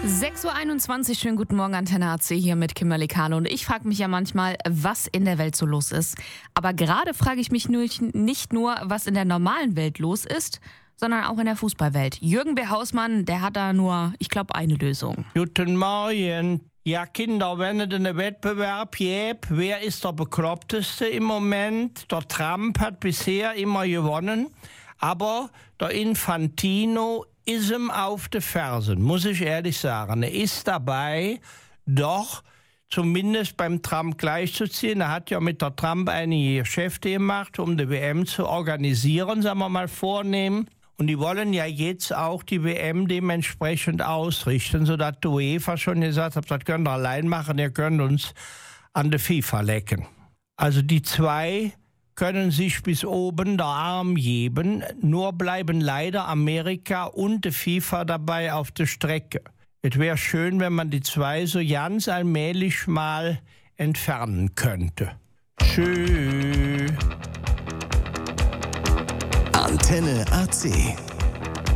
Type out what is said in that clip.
6:21 Uhr, schönen guten Morgen, Antenne AC hier mit Kimberly Kahn. Und ich frage mich ja manchmal, was in der Welt so los ist. Aber gerade frage ich mich nicht nur, was in der normalen Welt los ist, sondern auch in der Fußballwelt. Jürgen B. Hausmann, der hat da nur, ich glaube, eine Lösung. Guten Morgen. Ja, Kinder, wenn es einen Wettbewerb gibt, wer ist der Bekloppteste im Moment? Der Trump hat bisher immer gewonnen, aber der Infantino ist ihm auf die Fersen, muss ich ehrlich sagen. Er ist dabei, doch zumindest beim Trump gleichzuziehen. Er hat ja mit der Trump einige Geschäfte gemacht, um die WM zu organisieren, sagen wir mal vornehm. Und die wollen ja jetzt auch die WM dementsprechend ausrichten, sodass die UEFA schon gesagt hat, das könnt ihr allein machen, ihr könnt uns an die FIFA lecken. Also die zwei können sich bis oben der Arm geben, nur bleiben leider Amerika und die FIFA dabei auf der Strecke. Es wäre schön, wenn man die zwei so ganz allmählich mal entfernen könnte. Tschüss. Antenne AC.